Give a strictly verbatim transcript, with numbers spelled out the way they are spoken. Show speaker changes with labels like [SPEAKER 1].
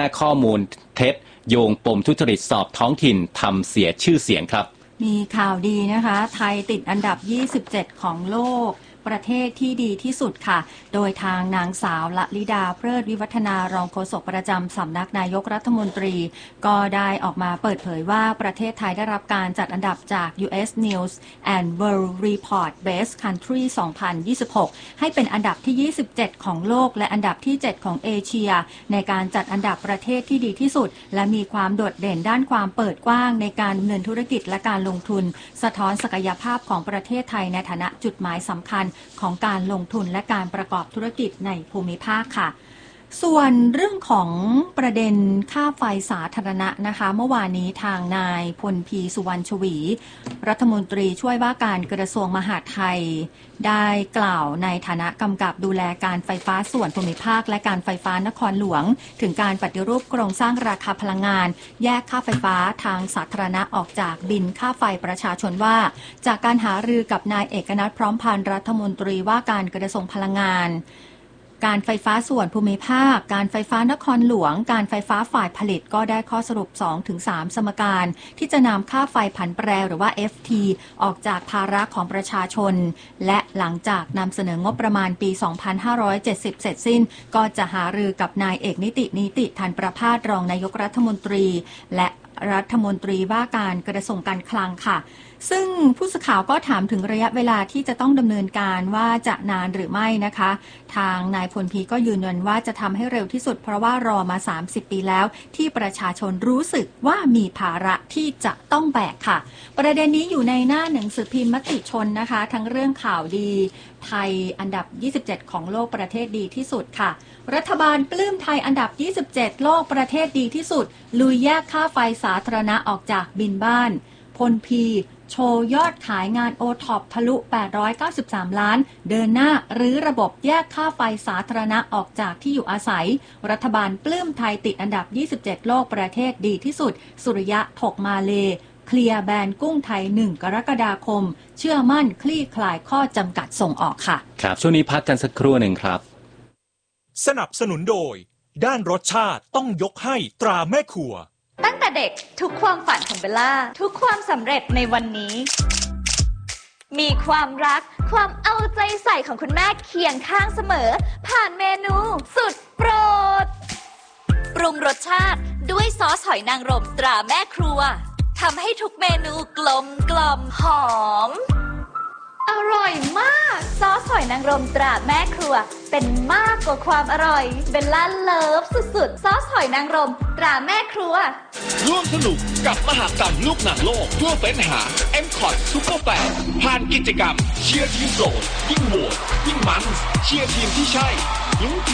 [SPEAKER 1] ข้อมูลเท็จโยงปมทุจริตสอบท้องถิ่นทำเสียชื่อเสียงครับ
[SPEAKER 2] มีข่าวดีนะคะไทยติดอันดับยี่สิบเจ็ดของโลกประเทศที่ดีที่สุดค่ะโดยทางนางสาวละลิดาเพลิดวิวัฒนารองโฆษกประจำสำนักนายกรัฐมนตรีก็ได้ออกมาเปิดเผยว่าประเทศไทยได้รับการจัดอันดับจาก ยู เอส News and World Report Best Country สองพันยี่สิบหกให้เป็นอันดับที่ยี่สิบเจ็ดของโลกและอันดับที่เจ็ดของเอเชียในการจัดอันดับประเทศที่ดีที่สุดและมีความโดดเด่นด้านความเปิดกว้างในการดำเนินธุรกิจและการลงทุนสะท้อนศักยภาพของประเทศไทยในฐานะจุดหมายสำคัญของการลงทุนและการประกอบธุรกิจในภูมิภาคค่ะส่วนเรื่องของประเด็นค่าไฟสาธารณะนะคะเมื่อวานนี้ทางนายพลพีสุวรรณชวีรัฐมนตรีช่วยว่าการกระทรวงมหาดไทยได้กล่าวในฐานะกำกับดูแลการไฟฟ้าส่วนภูมิภาคและการไฟฟ้านครหลวงถึงการปฏิรูปโครงสร้างราคาพลังงานแยกค่าไฟฟ้าทางสาธารณะออกจากบินค่าไฟประชาชนว่าจากการหารือกับนายเอกนัทพร้อมพันธ์รัฐมนตรีว่าการกระทรวงพลังงานการไฟฟ้าส่วนภูมิภาคการไฟฟ้านครหลวงการไฟฟ้าฝ่ายผลิตก็ได้ข้อสรุป สองถึงสาม สมการที่จะนำค่าไฟผันแปรหรือว่า เอฟ ที ออกจากภาระของประชาชนและหลังจากนำเสนองบประมาณปี สองพันห้าร้อยเจ็ดสิบ เสร็จสิ้นก็จะหารือกับนายเอกนิตินิติธันประภาสรองนายกรัฐมนตรีและรัฐมนตรีว่าการกระทรวงการคลังค่ะซึ่งผู้สื่อข่าวก็ถามถึงระยะเวลาที่จะต้องดำเนินการว่าจะนานหรือไม่นะคะทางนายพลพีก็ยืนยันว่าจะทำให้เร็วที่สุดเพราะว่ารอมาสามสิบปีแล้วที่ประชาชนรู้สึกว่ามีภาระที่จะต้องแบกค่ะประเด็นนี้อยู่ในหน้าหนังสือพิมพ์มติชนนะคะทั้งเรื่องข่าวดีไทยอันดับยี่สิบเจ็ดของโลกประเทศดีที่สุดค่ะรัฐบาลปลื้มไทยอันดับยี่สิบเจ็ดโลกประเทศดีที่สุดลุยแยกค่าไฟสาธารณะออกจากบินบ้านพลพีโชว์ยอดขายงาน โอ ท็อป ทะลุแปดร้อยเก้าสิบสามล้านเดินหน้าหรือระบบแยกค่าไฟสาธารณะออกจากที่อยู่อาศัยรัฐบาลปลื้มไทยติดอันดับยี่สิบเจ็ดโลกประเทศดีที่สุดสุริยะถกมาเลเคลียร์แบนกุ้งไทยหนึ่งกรกฎาคมเชื่อมั่นคลี่คลายข้อจำกัดส่งออกค่ะ
[SPEAKER 1] ครับช่วงนี้พักกันสักครู่หนึ่งครับ
[SPEAKER 3] สนับสนุนโดยด้านรสชาติต้องยกให้ตราแม่ครัว
[SPEAKER 4] ตั้งแต่เด็กทุกความฝันของเบลล่าทุกความสำเร็จในวันนี้มีความรักความเอาใจใส่ของคุณแม่เคียงข้างเสมอผ่านเมนูสุดโปรดปรุงรสชาติด้วยซอสหอยนางรมตราแม่ครัวทำให้ทุกเมนูกลมกล่อมหอมอร่อยมากซอสหอยนางรมตราแม่ครัวเป็นมากกว่าความอร่อยเบลล่าเลิฟสุดๆซอสหอยนางรมตราแม่ครัว
[SPEAKER 5] ร่วมสนุกกับมหกรรมลูกหนังโลกทั่วเฟ้นหา เอ็ม คอท Super Fan ผ่านกิจกรรมเชียร์ทีมโปรดยิ่งโหวตยิ่งมันเชียร์ทีมที่ใช่ลุ้น